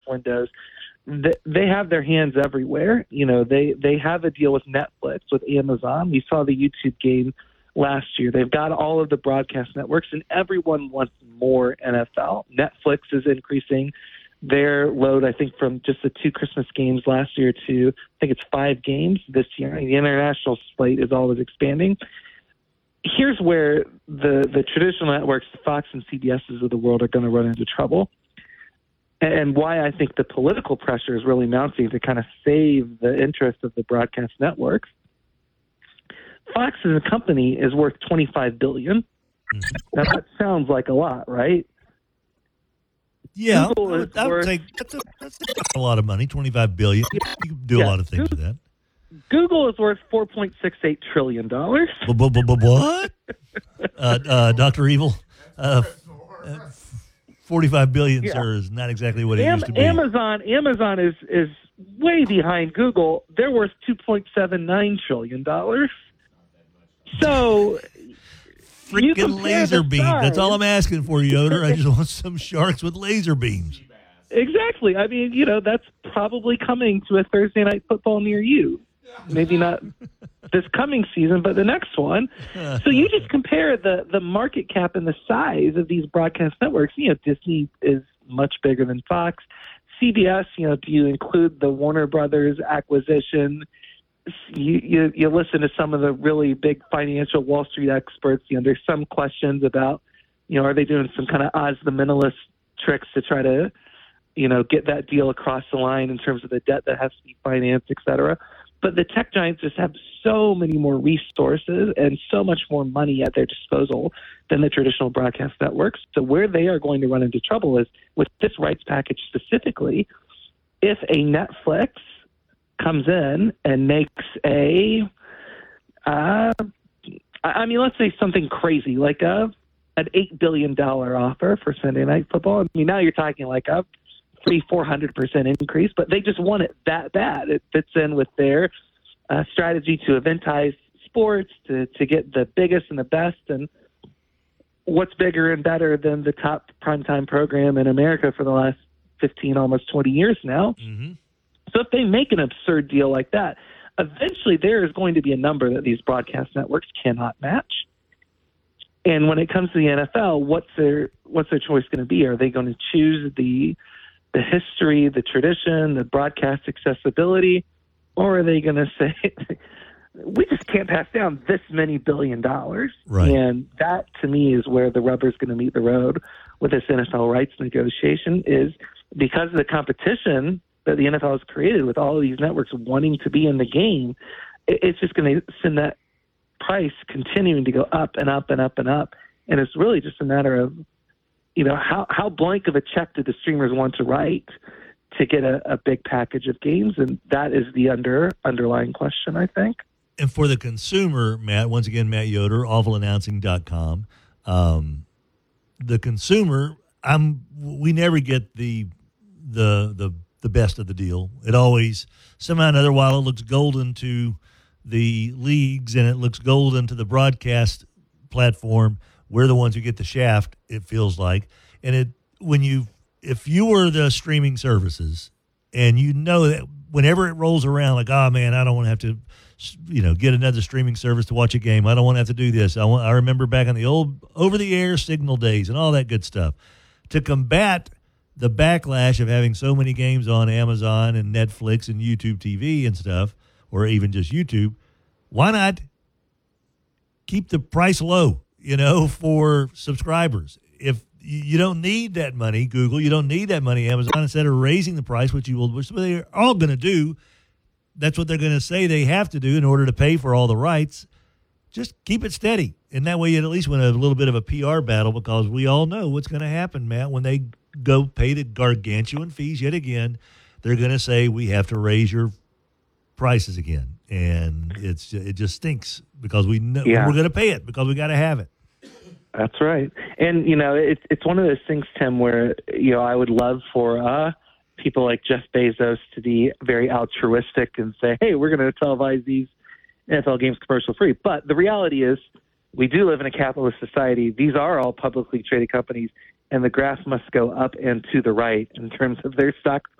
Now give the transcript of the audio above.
windows. They have their hands everywhere. You know, they have a deal with Netflix, with Amazon. We saw the YouTube game last year. They've got all of the broadcast networks, and everyone wants more NFL. Netflix is increasing their load, I think, from just the 2 Christmas games last year to, I think it's 5 games this year. The international slate is always expanding. Here's where the traditional networks, the Fox and CBSs of the world, are going to run into trouble, and why I think the political pressure is really mounting to kind of save the interest of the broadcast networks. Fox as a company is worth $25 billion. Now, that sounds like a lot, right? Yeah, I would say that's a lot of money, $25 billion. You can do a lot of things with that. Google is worth $4.68 trillion. What? Dr. Evil, 45 billion, sir, is not exactly what it used to be. Amazon is way behind Google. They're worth $2.79 trillion. So, freaking laser beam. That's all I'm asking for, Yoder. I just want some sharks with laser beams. Exactly. I mean, you know, that's probably coming to a Thursday night football near you. Maybe not this coming season, but the next one. So you just compare the market cap and the size of these broadcast networks. You know, Disney is much bigger than Fox. CBS, you know, do you include the Warner Brothers acquisition? You listen to some of the really big financial Wall Street experts. You know, there's some questions about, you know, are they doing some kind of Oz the Minimalist tricks to try to, you know, get that deal across the line in terms of the debt that has to be financed, et cetera. But the tech giants just have so many more resources and so much more money at their disposal than the traditional broadcast networks. So where they are going to run into trouble is with this rights package specifically. If a Netflix comes in and makes let's say something crazy like an $8 billion offer for Sunday Night Football. I mean, now you're talking like a 300-400% increase, but they just want it that bad. It fits in with their strategy to eventize sports, to get the biggest and the best. And what's bigger and better than the top primetime program in America for the last 15, almost 20 years now? Mm-hmm. So if they make an absurd deal like that, eventually there is going to be a number that these broadcast networks cannot match. And when it comes to the NFL, what's their choice going to be? Are they going to choose the history, the tradition, the broadcast accessibility, or are they going to say, we just can't pass down this many $1 billion? Right. And that, to me, is where the rubber's going to meet the road with this NFL rights negotiation, is because of the competition that the NFL has created with all of these networks wanting to be in the game, it's just going to send that price continuing to go up and up and up and up. And it's really just a matter of, you know, how blank of a check do the streamers want to write to get a big package of games? And that is the underlying question, I think. And for the consumer, Matt, once again, Matt Yoder, awfulannouncing.com. The consumer, we never get the best of the deal. It always, somehow or another, while it looks golden to the leagues and it looks golden to the broadcast platform, we're the ones who get the shaft, it feels like. And if you were the streaming services and you know that whenever it rolls around, like, oh man, I don't want to have to, you know, get another streaming service to watch a game. I don't want to have to do this. I remember back in the old over-the-air signal days and all that good stuff. To combat the backlash of having so many games on Amazon and Netflix and YouTube TV and stuff, or even just YouTube, why not keep the price low, you know, for subscribers? If you don't need that money, Google, you don't need that money, Amazon, instead of raising the price, which they're all going to do, that's what they're going to say they have to do in order to pay for all the rights. Just keep it steady. And that way you at least win a little bit of a PR battle, because we all know what's going to happen, Matt. When they go pay the gargantuan fees yet again, they're going to say, we have to raise your prices again. And it just stinks, because we know we're going to pay it, because we got to have it. That's right. And, you know, it's one of those things, Tim, where, you know, I would love for people like Jeff Bezos to be very altruistic and say, hey, we're going to televise these NFL games commercial free. But the reality is we do live in a capitalist society. These are all publicly traded companies, and the graph must go up and to the right in terms of their stock